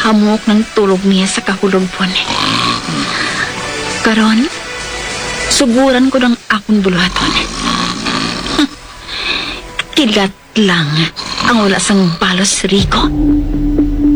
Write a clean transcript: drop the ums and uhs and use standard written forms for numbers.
nagahamok ng tulog niya sa kahulog po ni. Karon, suguran ko ng akong buluhaton. Kilat lang ang wala sang balos, Rico.